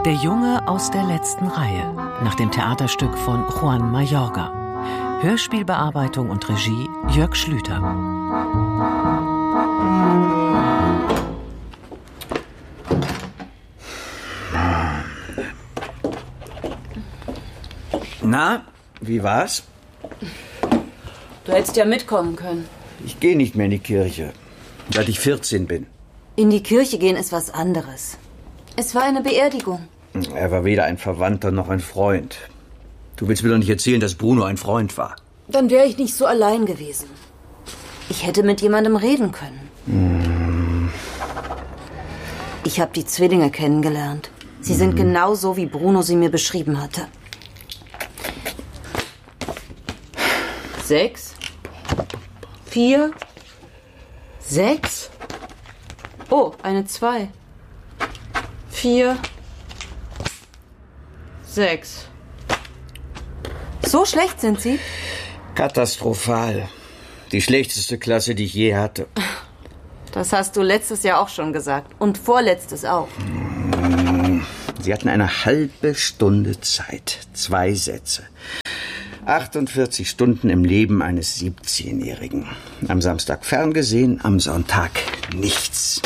Der Junge aus der letzten Reihe, nach dem Theaterstück von Juan Mayorga. Hörspielbearbeitung und Regie Jörg Schlüter. Na, wie war's? Du hättest ja mitkommen können. Ich gehe nicht mehr in die Kirche, seit ich 14 bin. In die Kirche gehen ist was anderes. Es war eine Beerdigung. Er war weder ein Verwandter noch ein Freund. Du willst mir doch nicht erzählen, dass Bruno ein Freund war. Dann wäre ich nicht so allein gewesen. Ich hätte mit jemandem reden können. Ich habe die Zwillinge kennengelernt. Sie sind genauso, wie Bruno sie mir beschrieben hatte. 6, 4, 6. Oh, eine 2. 4, 6. So schlecht sind Sie? Katastrophal. Die schlechteste Klasse, die ich je hatte. Das hast du letztes Jahr auch schon gesagt. Und vorletztes auch. Sie hatten eine halbe Stunde Zeit. 2 Sätze. 48 Stunden im Leben eines 17-Jährigen. Am Samstag ferngesehen, am Sonntag nichts.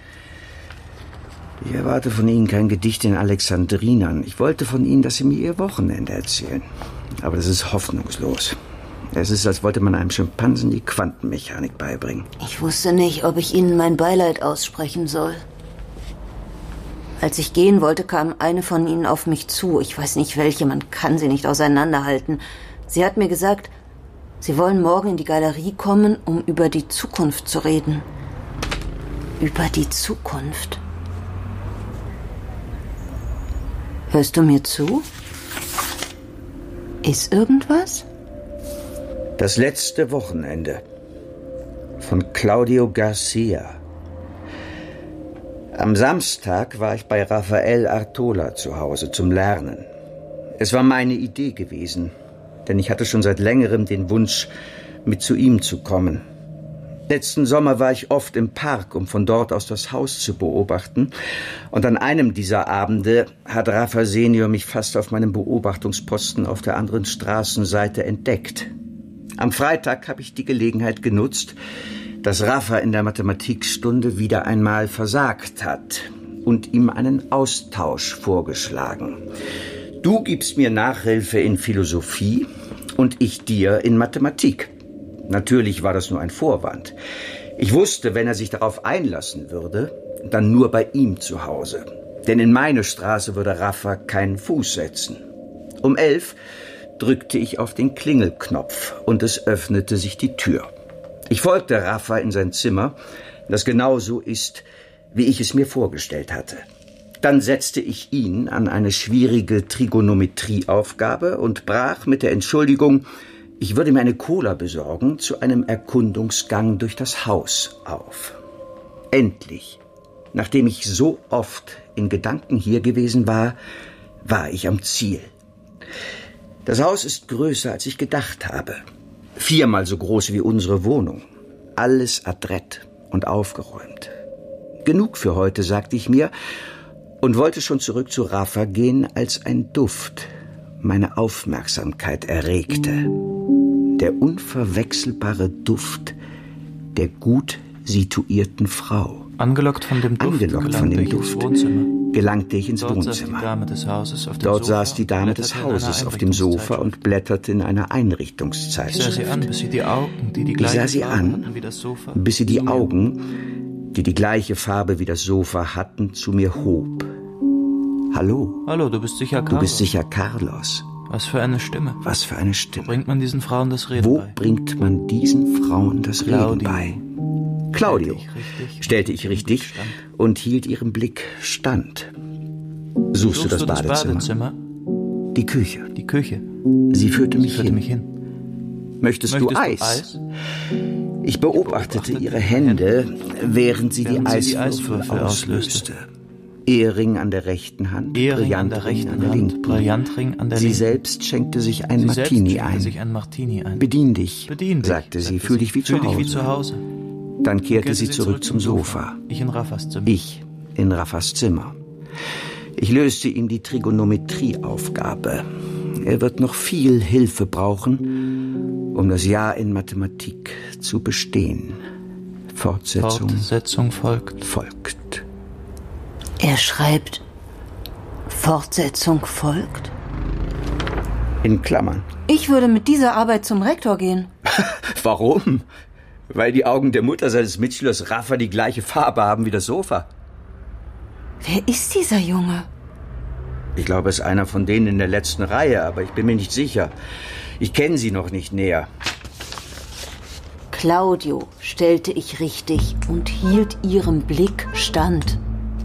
Ich erwarte von Ihnen kein Gedicht in Alexandrinern. Ich wollte von Ihnen, dass Sie mir Ihr Wochenende erzählen. Aber das ist hoffnungslos. Es ist, als wollte man einem Schimpansen die Quantenmechanik beibringen. Ich wusste nicht, ob ich Ihnen mein Beileid aussprechen soll. Als ich gehen wollte, kam eine von Ihnen auf mich zu. Ich weiß nicht welche, man kann sie nicht auseinanderhalten. Sie hat mir gesagt, Sie wollen morgen in die Galerie kommen, um über die Zukunft zu reden. Über die Zukunft? Hörst du mir zu? Ist irgendwas? Das letzte Wochenende von Claudio Garcia. Am Samstag war ich bei Rafael Artola zu Hause zum Lernen. Es war meine Idee gewesen, denn ich hatte schon seit längerem den Wunsch, mit zu ihm zu kommen. Letzten Sommer war ich oft im Park, um von dort aus das Haus zu beobachten. Und an einem dieser Abende hat Rafa Senior mich fast auf meinem Beobachtungsposten auf der anderen Straßenseite entdeckt. Am Freitag habe ich die Gelegenheit genutzt, dass Rafa in der Mathematikstunde wieder einmal versagt hat und ihm einen Austausch vorgeschlagen. Du gibst mir Nachhilfe in Philosophie und ich dir in Mathematik. Natürlich war das nur ein Vorwand. Ich wusste, wenn er sich darauf einlassen würde, dann nur bei ihm zu Hause. Denn in meine Straße würde Rafa keinen Fuß setzen. Um 11 drückte ich auf den Klingelknopf und es öffnete sich die Tür. Ich folgte Rafa in sein Zimmer, das genauso ist, wie ich es mir vorgestellt hatte. Dann setzte ich ihn an eine schwierige Trigonometrieaufgabe und brach mit der Entschuldigung, ich würde mir eine Cola besorgen, zu einem Erkundungsgang durch das Haus auf. Endlich, nachdem ich so oft in Gedanken hier gewesen war, war ich am Ziel. Das Haus ist größer, als ich gedacht habe. 4-mal so groß wie unsere Wohnung. Alles adrett und aufgeräumt. Genug für heute, sagte ich mir, und wollte schon zurück zu Rafa gehen, als ein Duft meine Aufmerksamkeit erregte. Der unverwechselbare Duft der gut situierten Frau. Angelockt von dem Duft, gelangte ich ins Wohnzimmer. Dort saß die Dame des Hauses auf dem Sofa und blätterte in einer Einrichtungszeitschrift. Ich sah sie an, bis sie die Augen, die die gleiche Farbe wie das Sofa hatten, zu mir hob. Hallo. Hallo, du bist sicher Carlos. Du bist sicher Carlos. Was für eine Stimme. Was für eine Stimme. Wo bringt man diesen Frauen das Reden Wo bei? bringt man diesen Frauen das Reden bei? Claudio, stellte ich richtig und hielt ihrem Blick stand. Suchst du das Badezimmer? Die Küche. Die Küche. Sie führte mich hin. Möchtest du Eis? Ich beobachtete ihre Hände, während sie die Eiswürfel auslöste. Ehering an der rechten Hand, Brillantring an der linken. Sie selbst schenkte sich ein Martini ein. Bedien dich, sagte sie, fühl dich wie zu Hause. Dann kehrte sie zurück zum Sofa. Ich in Raffas Zimmer. Ich in Raffas Zimmer. Ich löste ihm die Trigonometrieaufgabe. Er wird noch viel Hilfe brauchen, um das Jahr in Mathematik zu bestehen. Fortsetzung folgt. Er schreibt, Fortsetzung folgt? In Klammern. Ich würde mit dieser Arbeit zum Rektor gehen. Warum? Weil die Augen der Mutter seines Mitschülers Rafa die gleiche Farbe haben wie das Sofa. Wer ist dieser Junge? Ich glaube, es ist einer von denen in der letzten Reihe, aber ich bin mir nicht sicher. Ich kenne sie noch nicht näher. Claudio stellte ich richtig und hielt ihrem Blick stand.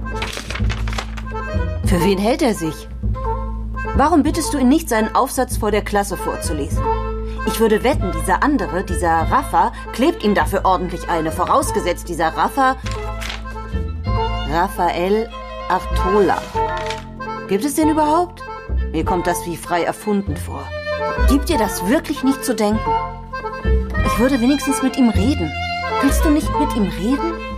Für wen hält er sich? Warum bittest du ihn nicht, seinen Aufsatz vor der Klasse vorzulesen? Ich würde wetten, dieser andere, dieser Rafa, klebt ihm dafür ordentlich eine. Vorausgesetzt, dieser Rafa... Rafael Artola. Gibt es den überhaupt? Mir kommt das wie frei erfunden vor. Gibt dir das wirklich nicht zu denken? Ich würde wenigstens mit ihm reden. Willst du nicht mit ihm reden?